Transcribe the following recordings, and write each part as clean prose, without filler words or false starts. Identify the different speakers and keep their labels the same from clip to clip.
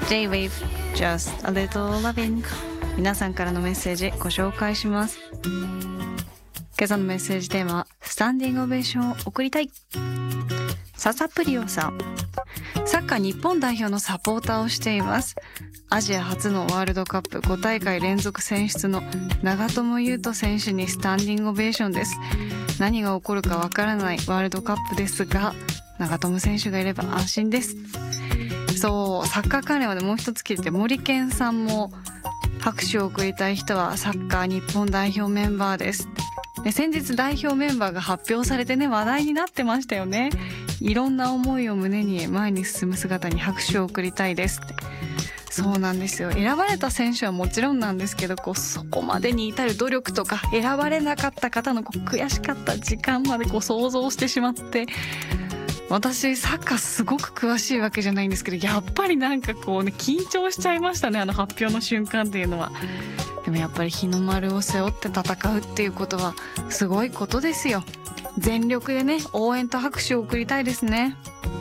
Speaker 1: J-Wave Just a Little Loving。 皆さんからのメッセージご紹介します。今朝のメッセージテーマはスタンディングオベーションを送りたい。ササプリオさん、サッカー日本代表のサポーターをしています。アジア初のワールドカップ5大会連続選出の長友佑都選手にスタンディングオベーションです。何が起こるかわからないワールドカップですが、長友選手がいれば安心です。そう、サッカー関連はね、もう一つ聞いて、森健さんも拍手を送りたい人はサッカー日本代表メンバーです。で、先日代表メンバーが発表されてね、話題になってましたよね。いろんな思いを胸に前に進む姿に拍手を送りたいですって。そうなんですよ。選ばれた選手はもちろんなんですけど、そこまでに至る努力とか、選ばれなかった方の悔しかった時間まで想像してしまって、私サッカーすごく詳しいわけじゃないんですけど、やっぱり緊張しちゃいましたね、発表の瞬間っていうのは。でもやっぱり日の丸を背負って戦うっていうことはすごいことですよ。全力でね、応援と拍手を送りたいですね。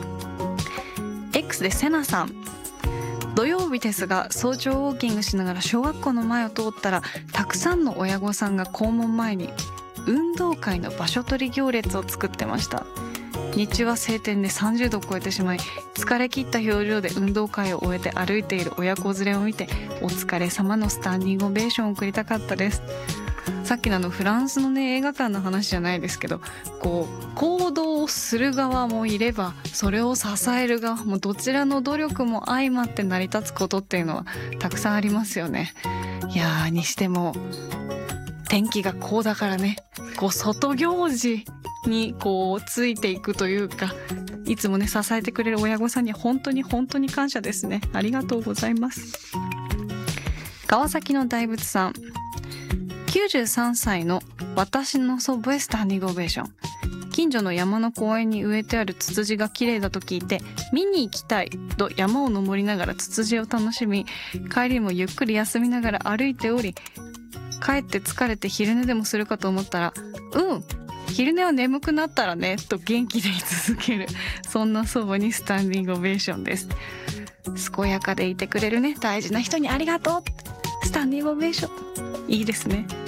Speaker 1: X でセナさん、土曜日ですが早朝ウォーキングしながら小学校の前を通ったら、たくさんの親御さんが校門前に運動会の場所取り行列を作ってました。日中は晴天で30度を超えてしまい、疲れ切った表情で運動会を終えて歩いている親子連れを見て、お疲れ様のスタンディングオベーションを送りたかったです。さっきのフランスのね、映画館の話じゃないですけど、行動をする側もいれば、それを支える側も、どちらの努力も相まって成り立つことっていうのはたくさんありますよね。いやー、にしても天気がこうだからね、外行事についていくというか、いつもね支えてくれる親御さんに本当に本当に感謝ですね。ありがとうございます。川崎の大仏さん、93歳の私の祖母へスタンディングオベーション。近所の山の公園に植えてあるツツジが綺麗だと聞いて、見に行きたいと山を登りながらツツジを楽しみ、帰りもゆっくり休みながら歩いており、帰って疲れて昼寝でもするかと思ったら、昼寝は眠くなったらねと元気でい続ける、そんな祖母にスタンディングオベーションです。健やかでいてくれるね、大事な人にありがとう、スタンディングオベーション、いいですね。